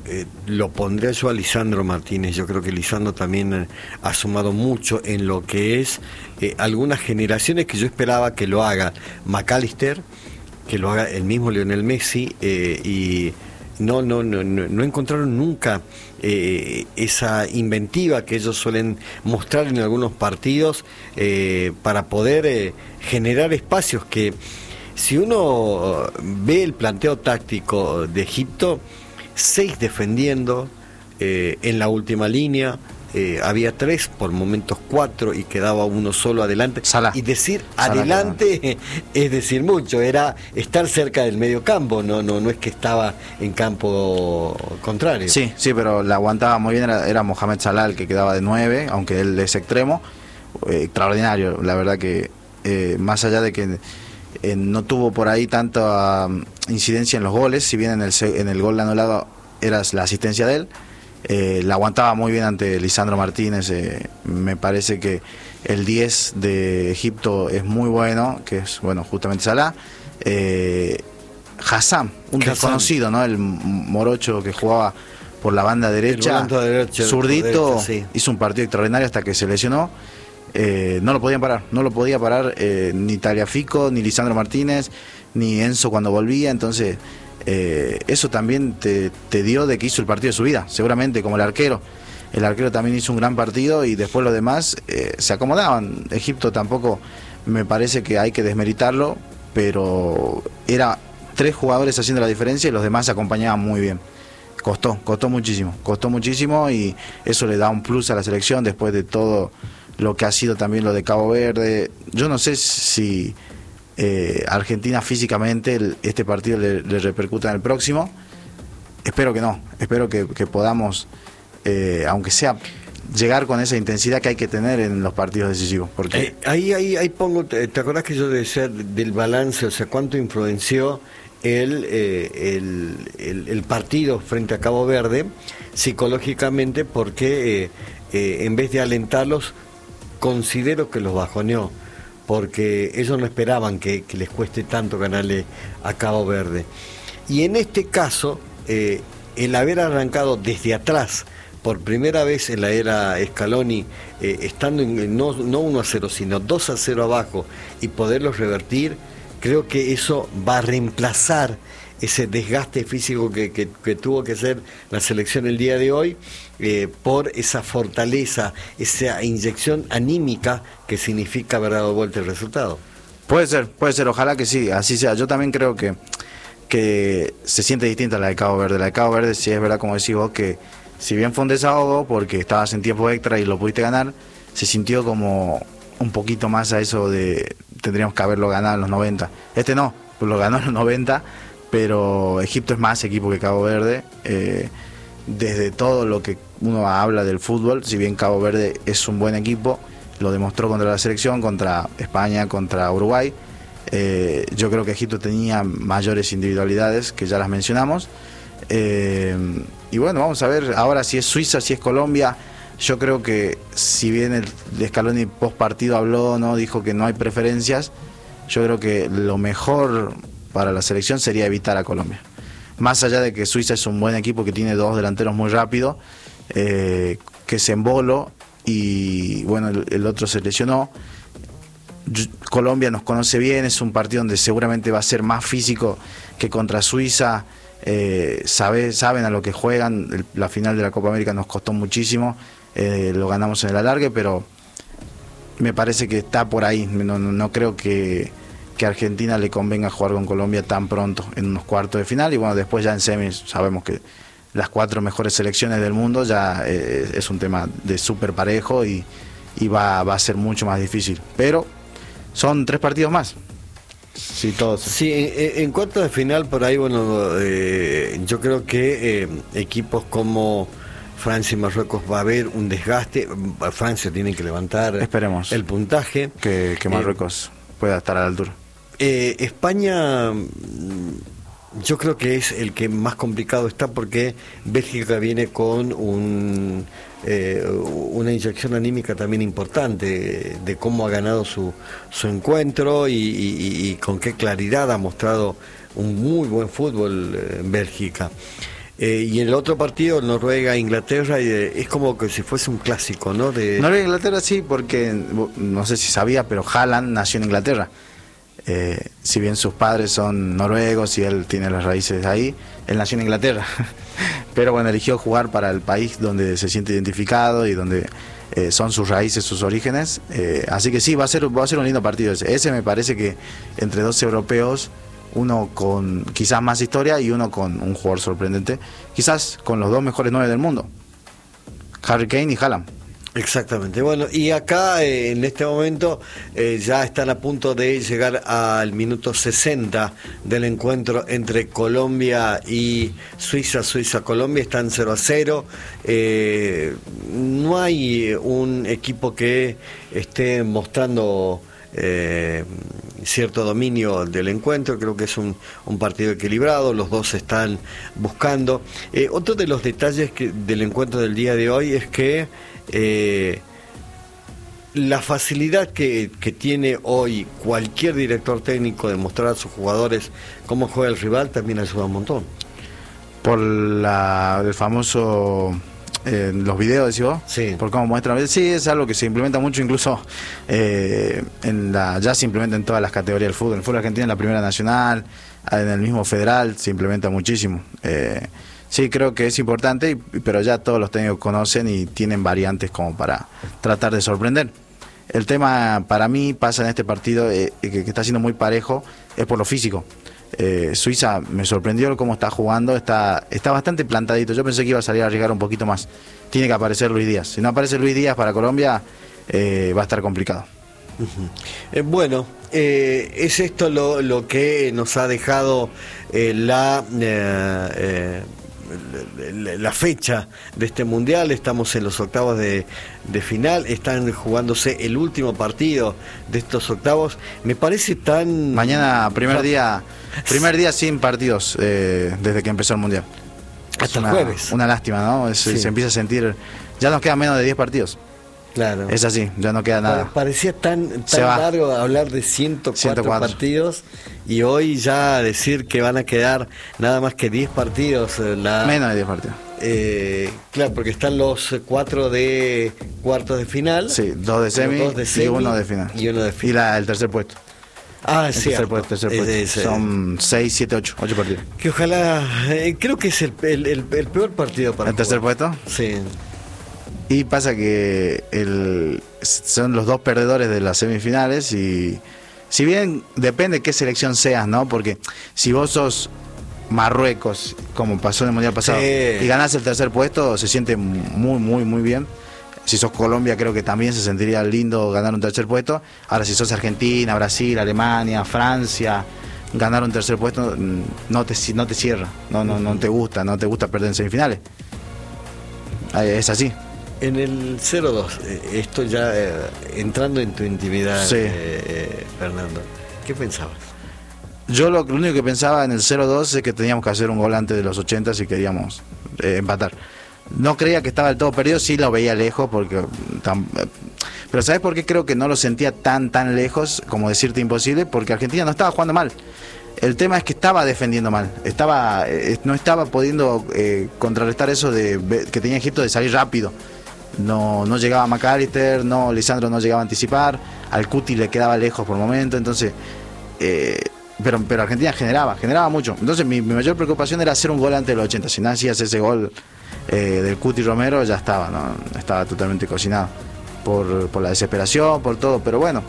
lo pondré yo a Lisandro Martínez. Yo creo que Lisandro también ha sumado mucho en lo que es algunas generaciones que yo esperaba que lo haga McAllister, que lo haga el mismo Lionel Messi, y no encontraron nunca esa inventiva que ellos suelen mostrar en algunos partidos para poder generar espacios que, si uno ve el planteo táctico de Egipto, 6 defendiendo en la última línea, había 3, por momentos 4, y quedaba uno solo adelante. Salah. Y decir Salah, adelante es decir mucho, era estar cerca del medio campo, no es que estaba en campo contrario. Sí, pero la aguantaba muy bien, era Mohamed Salah el que quedaba de 9, aunque él es extremo. Extraordinario, la verdad que más allá de que no tuvo por ahí tanta incidencia en los goles, si bien en el gol anulado era la asistencia de él, la aguantaba muy bien ante Lisandro Martínez. Me parece que el 10 de Egipto es muy bueno, que es justamente Salah. Hassam, un desconocido, ¿no? El morocho que jugaba por la banda derecha, zurdito, sí. Hizo un partido extraordinario hasta que se lesionó. No lo podía parar ni Tagliafico, ni Lisandro Martínez, ni Enzo cuando volvía. Entonces eso también te dio de que hizo el partido de su vida, seguramente, como el arquero también hizo un gran partido, y después los demás se acomodaban. Egipto tampoco me parece que hay que desmeritarlo, pero era 3 jugadores haciendo la diferencia y los demás se acompañaban muy bien. Costó muchísimo, y eso le da un plus a la selección después de todo lo que ha sido también lo de Cabo Verde. Yo no sé si Argentina físicamente este partido le repercuta en el próximo. Espero que no, espero que podamos, aunque sea, llegar con esa intensidad que hay que tener en los partidos decisivos. Porque ahí pongo, ¿te acordás que yo decía del balance? O sea, ¿cuánto influenció el partido frente a Cabo Verde psicológicamente? Porque en vez de alentarlos, considero que los bajoneó, porque ellos no esperaban que les cueste tanto ganarle a Cabo Verde. Y en este caso, el haber arrancado desde atrás por primera vez en la era Scaloni, estando no 1-0, sino 2-0 abajo, y poderlos revertir, creo que eso va a reemplazar ese desgaste físico que tuvo que hacer la selección el día de hoy, por esa fortaleza, esa inyección anímica que significa haber dado vuelta el resultado. Puede ser, ojalá que sí, así sea. Yo también creo que se siente distinta la de Cabo Verde. La de Cabo Verde, sí es verdad, como decís vos, que si bien fue un desahogo porque estabas en tiempo extra y lo pudiste ganar, se sintió como un poquito más a eso de tendríamos que haberlo ganado en los 90. Este no, pues lo ganó en los 90, pero Egipto es más equipo que Cabo Verde. Desde todo lo que uno habla del fútbol, si bien Cabo Verde es un buen equipo, lo demostró contra la selección, contra España, contra Uruguay. Yo creo que Egipto tenía mayores individualidades, que ya las mencionamos. Y bueno, vamos a ver ahora si es Suiza, si es Colombia. Yo creo que si bien el Scaloni post partido habló, no dijo que no hay preferencias, yo creo que lo mejor para la selección sería evitar a Colombia. Más allá de que Suiza es un buen equipo que tiene 2 delanteros muy rápidos, que es Embolo y bueno, el otro se lesionó. Colombia nos conoce bien, es un partido donde seguramente va a ser más físico que contra Suiza. Saben a lo que juegan. La final de la Copa América nos costó muchísimo, lo ganamos en el alargue, pero me parece que está por ahí. No creo que a Argentina le convenga jugar con Colombia tan pronto en unos cuartos de final, y bueno, después ya en semis sabemos que las 4 mejores selecciones del mundo ya es un tema de súper parejo, y va a ser mucho más difícil, pero son 3 partidos más. Sí, todos. Sí, en cuanto a final, por ahí, bueno, yo creo que equipos como Francia y Marruecos va a haber un desgaste. Francia tiene que levantar, esperemos, el puntaje. Que Marruecos pueda estar a la altura. España, yo creo que es el que más complicado está, porque Bélgica viene con una inyección anímica también importante de cómo ha ganado su encuentro y con qué claridad ha mostrado un muy buen fútbol en Bélgica. Y en el otro partido, Noruega-Inglaterra, es como que si fuese un clásico, ¿no? Noruega-Inglaterra sí, porque no sé si sabía, pero Haaland nació en Inglaterra. Si bien sus padres son noruegos y él tiene las raíces ahí, él nació en Inglaterra. Pero bueno, eligió jugar para el país donde se siente identificado y donde son sus raíces, sus orígenes. Así que sí, va a ser un lindo partido ese. Ese me parece que entre dos europeos, uno con quizás más historia y uno con un jugador sorprendente, quizás con los dos mejores 9 del mundo, Harry Kane y Haaland. Exactamente. Bueno, y acá en este momento ya están a punto de llegar al minuto 60 del encuentro entre Colombia y Suiza. Suiza-Colombia están 0-0. No hay un equipo que esté mostrando cierto dominio del encuentro. Creo que es un partido equilibrado, los dos están buscando. Otro de los detalles del encuentro del día de hoy es que la facilidad que tiene hoy cualquier director técnico de mostrar a sus jugadores cómo juega el rival también ayuda un montón. Por el famoso los videos, decís vos, sí, por cómo muestran. Sí, es algo que se implementa mucho, incluso ya se implementa en todas las categorías del fútbol. En el fútbol argentino, en la Primera Nacional, en el mismo Federal, se implementa muchísimo. Sí, creo que es importante, pero ya todos los técnicos conocen y tienen variantes como para tratar de sorprender. El tema para mí pasa en este partido, que está siendo muy parejo, es por lo físico. Suiza me sorprendió cómo está jugando, está bastante plantadito. Yo pensé que iba a salir a arriesgar un poquito más. Tiene que aparecer Luis Díaz. Si no aparece Luis Díaz para Colombia, va a estar complicado. Bueno, es esto lo que nos ha dejado la fecha de este mundial. Estamos en los octavos de final, están jugándose el último partido de estos octavos. Me parece tan... Mañana, primer día sin partidos desde que empezó el mundial. Hasta el jueves. Una lástima, ¿no? Sí. Se empieza a sentir... Ya nos quedan menos de 10 partidos. Claro. Es así, ya no queda nada. Parecía tan largo hablar de 104 partidos, y hoy ya decir que van a quedar nada más que 10 partidos. Menos de 10 partidos. Claro, porque están los 4 de cuartos de final. Sí, 2 de semi, y 1 de final. Y el tercer puesto. Sí. Tercer puesto. Son 6, 7, 8 partidos. Que ojalá, creo que es el peor partido para ¿El tercer puesto? Sí. Y pasa que son los dos perdedores de las semifinales, y si bien depende qué selección seas, ¿no? Porque si vos sos Marruecos, como pasó en el Mundial pasado, sí, y ganás el tercer puesto, se siente muy, muy, muy bien. Si sos Colombia, creo que también se sentiría lindo ganar un tercer puesto. Ahora, si sos Argentina, Brasil, Alemania, Francia, ganar un tercer puesto no te cierra, no te gusta perder en semifinales. Es así. En el 0-2, esto ya entrando en tu intimidad, sí. Fernando, ¿qué pensabas? Yo lo único que pensaba en el 0-2 es que teníamos que hacer un gol antes de los 80 si queríamos empatar. No creía que estaba del todo perdido, sí lo veía lejos, pero ¿sabes por qué creo que no lo sentía tan lejos como decirte imposible? Porque Argentina no estaba jugando mal. El tema es que estaba defendiendo mal, no estaba pudiendo contrarrestar eso que tenía Egipto de salir rápido. No llegaba McAllister, Lisandro no llegaba a anticipar, al Cuti le quedaba lejos por momento, entonces pero Argentina generaba mucho. Entonces mi mayor preocupación era hacer un gol antes de los 80. Si no hacías ese gol del Cuti Romero, ya estaba totalmente cocinado por la desesperación, por todo. Pero bueno,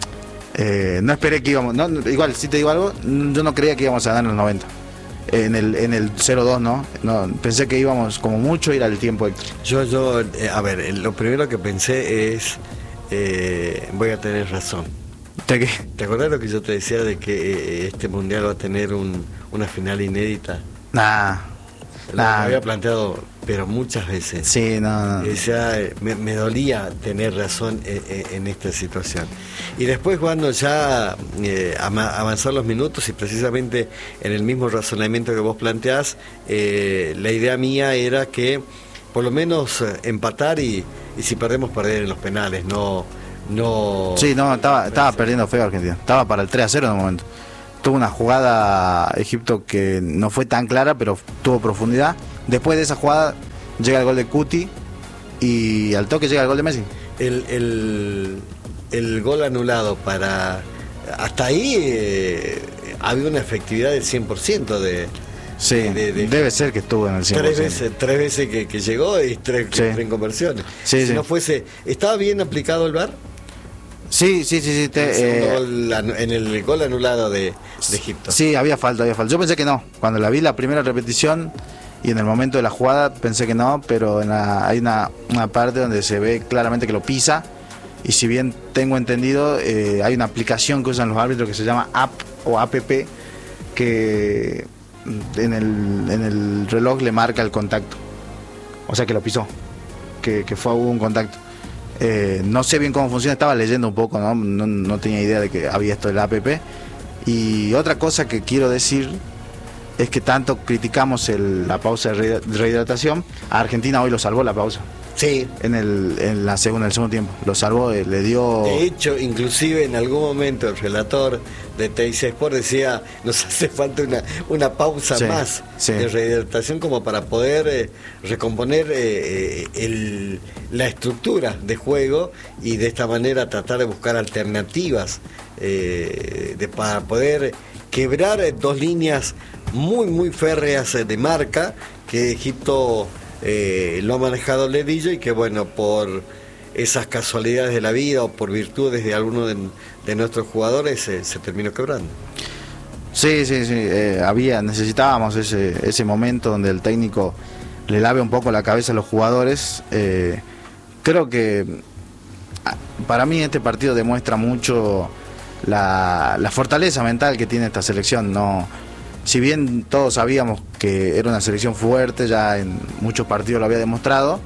no esperé que íbamos, igual si te digo algo, yo no creía que íbamos a ganar en los 90. En el 0-2 no, pensé que íbamos como mucho a ir al tiempo extra. Yo a ver, lo primero que pensé es voy a tener razón. ¿De qué? ¿Te acuerdas lo que yo te decía de que este mundial va a tener una final inédita? Lo había planteado, pero muchas veces. Sí, me dolía tener razón en esta situación. Y después, cuando ya avanzaron los minutos, y precisamente en el mismo razonamiento que vos planteás, la idea mía era que por lo menos empatar, y si perdemos, perder en los penales, no. Sí, estaba perdiendo feo Argentina. Estaba para el 3-0 en un momento. tuvo una jugada Egipto que no fue tan clara, pero tuvo profundidad. Después de esa jugada llega el gol de Cuti y al toque llega el gol de Messi. El gol anulado para... Hasta ahí había una efectividad del 100% de... Sí, debe ser que estuvo en el 100%. Tres veces que llegó y tres en conversiones. Sí, si no fuese... ¿Estaba bien aplicado el VAR? Sí. En el gol anulado de Egipto. Sí, había falta. Yo pensé que no. Cuando la vi la primera repetición y en el momento de la jugada pensé que no, pero hay una parte donde se ve claramente que lo pisa. Y si bien tengo entendido, hay una aplicación que usan los árbitros que se llama app o app, que en el reloj le marca el contacto. O sea que lo pisó, que hubo un contacto. No sé bien cómo funciona, estaba leyendo un poco, no tenía idea de que había esto del app. Y otra cosa que quiero decir es que tanto criticamos la pausa de rehidratación, a Argentina hoy lo salvó la pausa. Sí. En el segundo tiempo. Lo salvó, le dio... De hecho, inclusive en algún momento el relator de TIC Sport decía, nos hace falta una pausa más de rehidratación como para poder recomponer la estructura de juego y de esta manera tratar de buscar alternativas para poder quebrar dos líneas muy férreas de marca que Egipto... lo ha manejado Ledillo y que bueno, por esas casualidades de la vida o por virtudes de alguno de nuestros jugadores se terminó quebrando. Sí, necesitábamos ese momento donde el técnico le lave un poco la cabeza a los jugadores. Creo que para mí este partido demuestra mucho la fortaleza mental que tiene esta selección. Si bien todos sabíamos que era una selección fuerte, ya en muchos partidos lo había demostrado,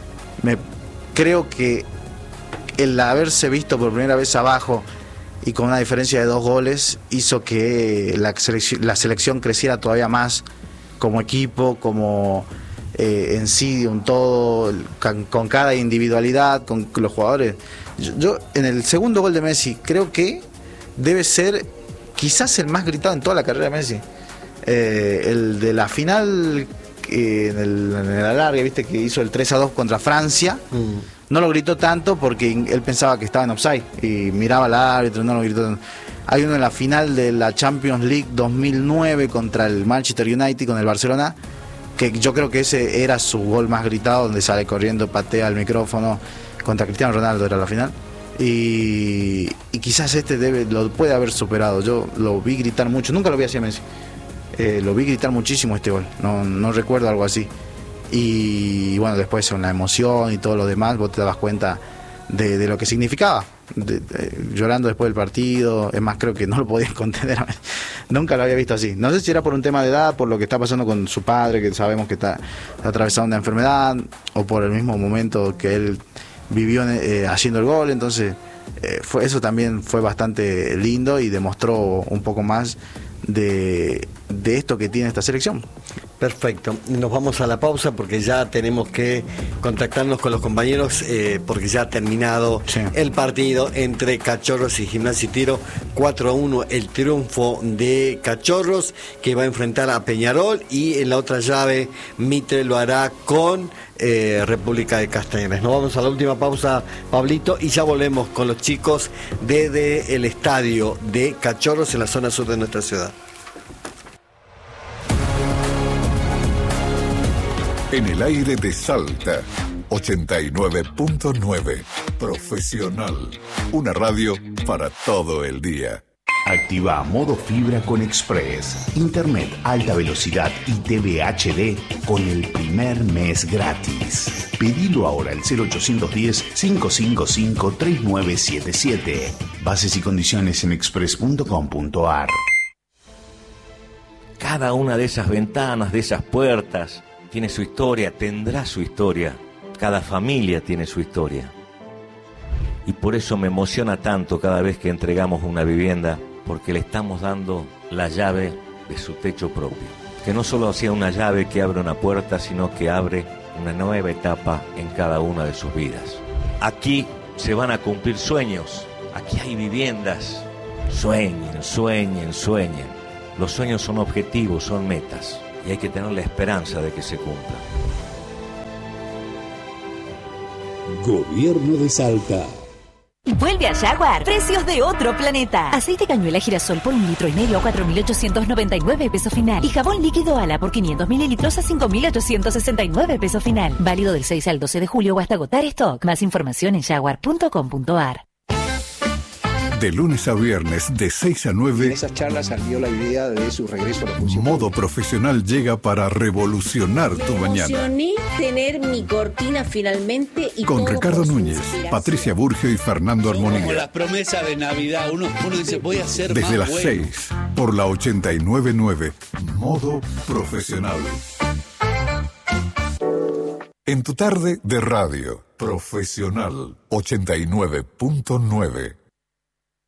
creo que el haberse visto por primera vez abajo y con una diferencia de 2 goles hizo que la selección creciera todavía más como equipo, como en sí un todo, con cada individualidad, con los jugadores. Yo en el segundo gol de Messi creo que debe ser quizás el más gritado en toda la carrera de Messi. El de la final en el alargue, viste, que hizo el 3-2 contra Francia, no lo gritó tanto porque él pensaba que estaba en offside y miraba al árbitro, no lo gritó tanto. Hay uno en la final de la Champions League 2009 contra el Manchester United con el Barcelona, que yo creo que ese era su gol más gritado, donde sale corriendo, patea el micrófono, contra Cristiano Ronaldo era la final. Y quizás lo puede haber superado. Yo lo vi gritar mucho, nunca lo vi así a Messi. Lo vi gritar muchísimo este gol, no recuerdo algo así. Y bueno, después con la emoción y todo lo demás, vos te dabas cuenta de lo que significaba. Llorando después del partido, es más, creo que no lo podían contener. Nunca lo había visto así. No sé si era por un tema de edad, por lo que está pasando con su padre, que sabemos que está atravesando una enfermedad, o por el mismo momento que él vivió haciendo el gol. Entonces eso también fue bastante lindo y demostró un poco más de esto que tiene esta selección. Perfecto, nos vamos a la pausa porque ya tenemos que contactarnos con los compañeros porque ya ha terminado el partido entre Cachorros y Gimnasia y Tiro. 4-1 el triunfo de Cachorros, que va a enfrentar a Peñarol, y en la otra llave Mitre lo hará con República de Castañares. Nos vamos a la última pausa, Pablito, y ya volvemos con los chicos desde el estadio de Cachorros en la zona sur de nuestra ciudad. En el aire de Salta, 89.9. Profesional. Una radio para todo el día. Activa modo fibra con Express. Internet alta velocidad y TV HD con el primer mes gratis. Pedilo ahora al 0810-555-3977. Bases y condiciones en express.com.ar. Cada una de esas ventanas, de esas puertas, tiene su historia, tendrá su historia. Cada familia tiene su historia. Y por eso me emociona tanto cada vez que entregamos una vivienda, porque le estamos dando la llave de su techo propio. Que no solo sea una llave que abre una puerta, sino que abre una nueva etapa en cada una de sus vidas. Aquí se van a cumplir sueños, aquí hay viviendas, Sueñen, sueñen, sueñen. Los sueños son objetivos, son metas, y hay que tener la esperanza de que se cumplan. Gobierno de Salta. Vuelve a Jaguar. Precios de otro planeta. Aceite cañuela girasol por 1,5 litros a 4.899 pesos final. Y jabón líquido Ala por 500 mililitros a 5.869 pesos final. Válido del 6 al 12 de julio o hasta agotar stock. Más información en jaguar.com.ar. De lunes a viernes, de 6 a 9. En esas charlas salió la idea de su regreso a la función. Modo Profesional llega para revolucionar tu mañana. Me emocioné tener mi cortina finalmente. Y con Ricardo Núñez, inspiración. Patricia Burgio y Fernando Armonía. Como las promesas de Navidad. Uno dice, voy a ser Desde más las bueno. 6, por la 89.9. Modo Profesional. En tu tarde de radio, Profesional 89.9.